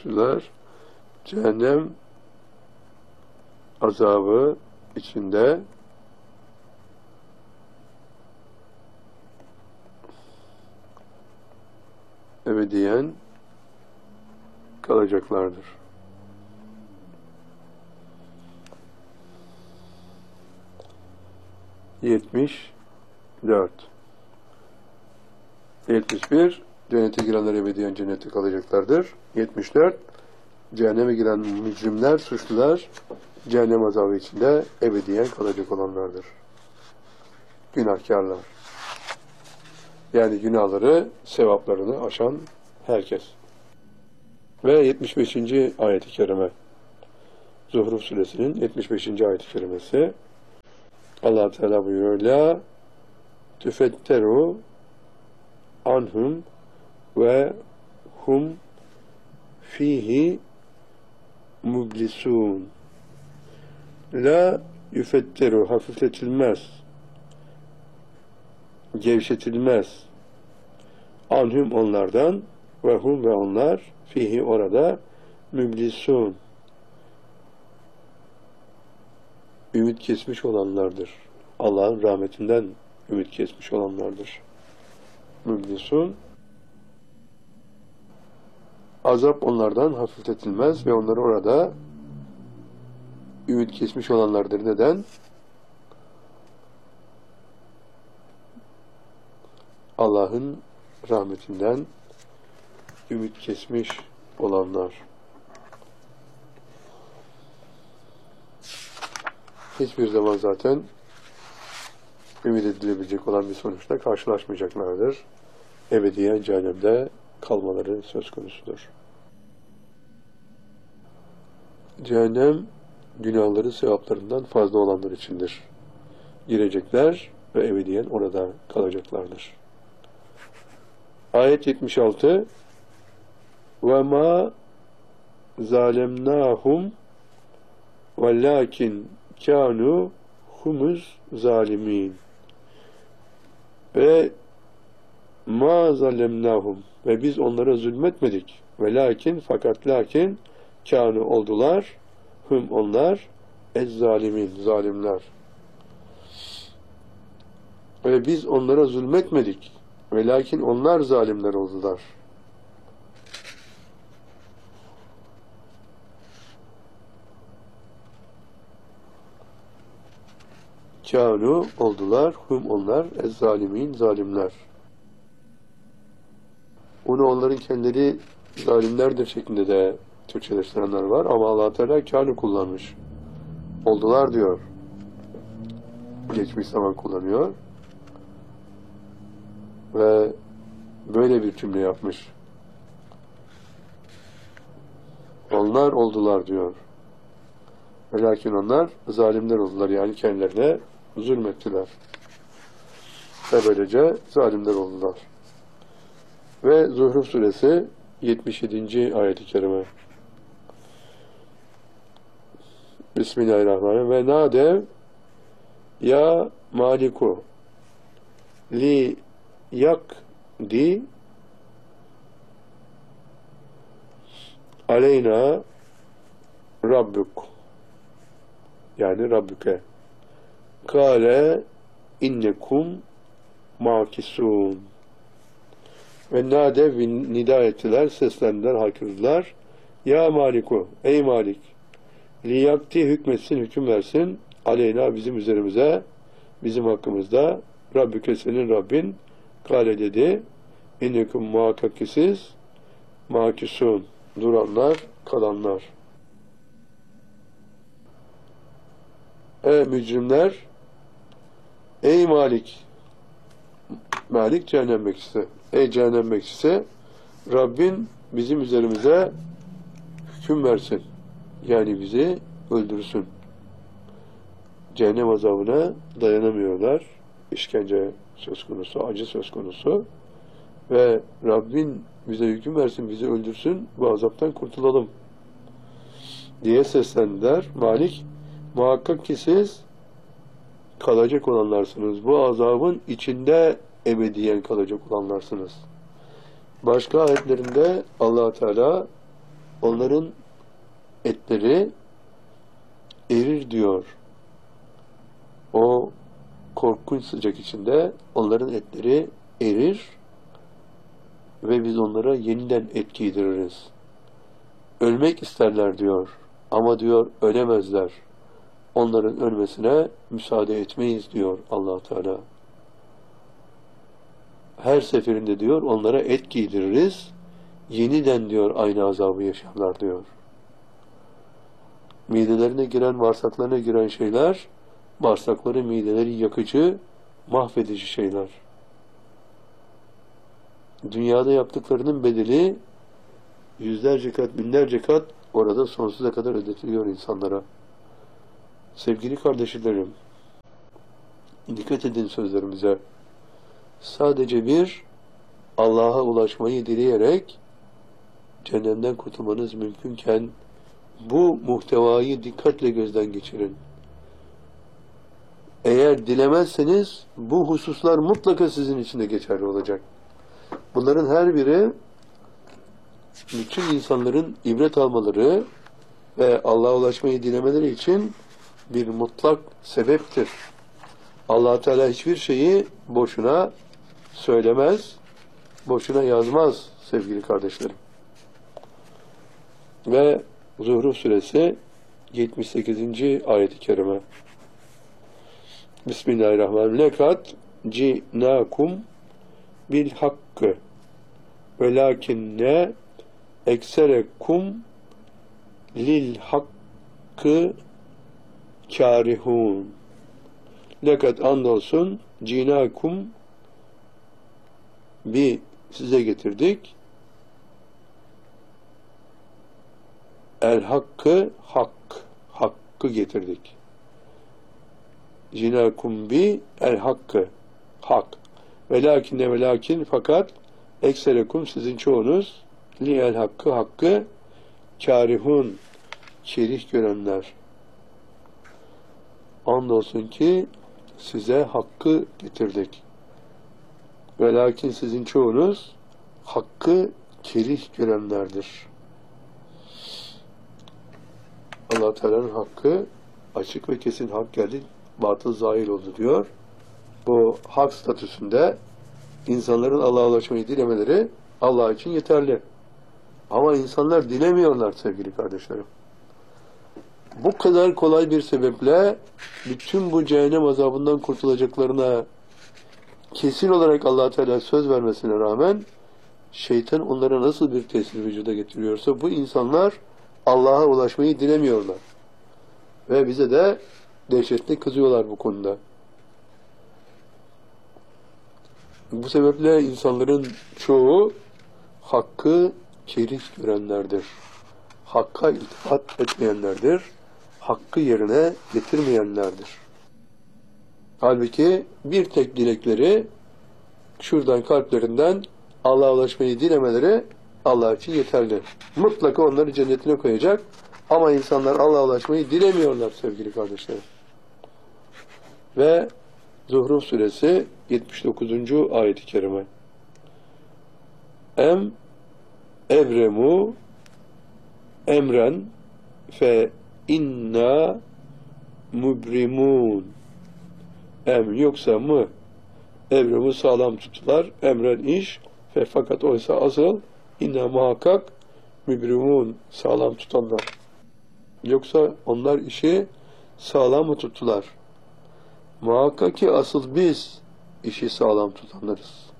suçlular cehennem azabı içinde ebediyen kalacaklardır. Yetmiş 71 cennete girenler ebediyen cennette kalacaklardır. 74 cehenneme giren mücrimler, suçlular cehennem azabı içinde ebediyen kalacak olanlardır. Günahkarlar. Yani günahları, sevaplarını aşan herkes. Ve 75. ayet-i kerime. Zuhruf suresinin 75. ayet-i kerimesi. Allah Teala buyuruyor: La tüfetteru anhum ve hum fihi mublisun. La yüfetteru, hafifletilmez, gevşetilmez, anhum onlardan, ve hum ve onlar fihi orada müblisun, ümit kesmiş olanlardır. Allah'ın rahmetinden ümit kesmiş olanlardır. Müblisun, azap onlardan hafifletilmez ve onları orada ümit kesmiş olanlardır. Neden? Allah'ın rahmetinden ümit kesmiş olanlar. Hiçbir zaman zaten ümit edilebilecek olan bir sonuçla karşılaşmayacaklardır. Ebediyen cehennemde kalmaları söz konusudur. Cehennem günahları sevaplarından fazla olanlar içindir. Girecekler ve ebediyen orada kalacaklardır. Ayet 76 وَمَا ظَالَمْنَاهُمْ وَلَّكِنْ كَانُوا هُمُ الظَّالِمِينَ Ve ma zalemnahum, ve biz onlara zulmetmedik. Ve lakin, fakat lakin kânû oldular, hum onlar, ezzalimin, zalimler. Ve biz onlara zulmetmedik. Ve lakin onlar zalimler oldular. Kânû oldular, hum onlar, ezzalimin, zalimler. Onu onların kendileri zalimlerdir şeklinde de Türkçeleştirenler var ama Allah Teala kânû kullanmış. Oldular diyor. Geçmiş zaman kullanıyor. Ve böyle bir cümle yapmış. Onlar oldular diyor. Ve lakin onlar zalimler oldular. Yani kendilerine zulmettiler. Ve böylece zalimler oldular. Ve Zuhruf suresi 77. ayet-i kerime. Bismillahirrahmanirrahim. Ve nadev ya maliku li yakdi aleyna rabbuk, yani Rabbüke kâle innekum makisun. Ve nâdev nida ettiler, seslendiler, haykırdılar. Ya Maliku, ey Malik, liyakti hükmetsin, hüküm versin, aleyna bizim üzerimize, bizim hakkımızda, Rabbüke senin Rabbin, kâle dedi, innekum muhakkak ki siz, makisun, duranlar, kalanlar. Mücrimler, ey Malik, Malik cehennem bekçisi, ey cehennem bekçisi, Rabbin bizim üzerimize hüküm versin, yani bizi öldürsün. Cehennem azabına dayanamıyorlar, işkence söz konusu, acı söz konusu ve Rabbin bize hüküm versin, bizi öldürsün, bu azaptan kurtulalım diye seslendiler. Malik, muhakkak ki siz kalacak olanlarsınız. Bu azabın içinde ebediyen kalacak olanlarsınız. Başka ayetlerinde Allah Teala onların etleri erir diyor. O korkunç sıcak içinde onların etleri erir ve biz onlara yeniden et giydiririz. Ölmek isterler diyor. Ama diyor ölemezler. Onların ölmesine müsaade etmeyiz diyor Allah Teala. Her seferinde diyor onlara et giydiririz. Yeniden diyor aynı azabı yaşarlar diyor. Midelerine giren, bağırsaklarına giren şeyler, bağırsakları, mideleri yakıcı, mahvedici şeyler. Dünyada yaptıklarının bedeli yüzlerce kat, binlerce kat orada sonsuza kadar ödetiliyor insanlara. Sevgili kardeşlerim, dikkat edin sözlerimize. Sadece bir Allah'a ulaşmayı dileyerek cehennemden kurtulmanız mümkünken bu muhtevayı dikkatle gözden geçirin. Eğer dilemezseniz bu hususlar mutlaka sizin için de geçerli olacak. Bunların her biri bütün insanların ibret almaları ve Allah'a ulaşmayı dilemeleri için bir mutlak sebeptir. Allah Teala hiçbir şeyi boşuna söylemez, boşuna yazmaz sevgili kardeşlerim. Ve Zuhruf suresi 78. ayet-i kerime. Bismillahirrahmanirrahim. Lekat ci'nakum bil hakkı velakinne ekserekum lil hakkı kârihûn. Lekat andolsun cinakum size getirdik. El hakkı hakkı getirdik. Cinakum el hakkı hak. Velakin fakat ekserekum sizin çoğunuz li el hakkı kârihun kerih görenler. Andolsun ki size hakkı getirdik. Velakin sizin çoğunuz hakkı kerih görenlerdir. Allah Teala'nın hakkı açık ve kesin hak geldi, batıl zahir oldu diyor. Bu hak statüsünde insanların Allah'a ulaşmayı dilemeleri Allah için yeterli. Ama insanlar dilemiyorlar sevgili kardeşlerim. Bu kadar kolay bir sebeple bütün bu cehennem azabından kurtulacaklarına kesin olarak Allah Teala söz vermesine rağmen şeytan onlara nasıl bir tesir vücuda getiriyorsa bu insanlar Allah'a ulaşmayı dilemiyorlar. Ve bize de dehşetli kızıyorlar bu konuda. Bu sebeple insanların çoğu hakkı kerih görenlerdir. Hakka iltifat etmeyenlerdir. Hakkı yerine getirmeyenlerdir. Halbuki bir tek dilekleri şuradan kalplerinden Allah'a ulaşmayı dilemeleri Allah için yeterli. Mutlaka onları cennetine koyacak. Ama insanlar Allah'a ulaşmayı dilemiyorlar sevgili kardeşlerim. Ve Zuhruf suresi 79. ayet-i kerime. Evremu emren fe inna mubrimun. Yoksa mı? Evremu sağlam tuttular. Emren iş ve fakat oysa asıl inna muhakkak mübrimun sağlam tutanlar. Yoksa onlar işi sağlam mı tuttular? Muhakkak ki asıl biz işi sağlam tutanlarız.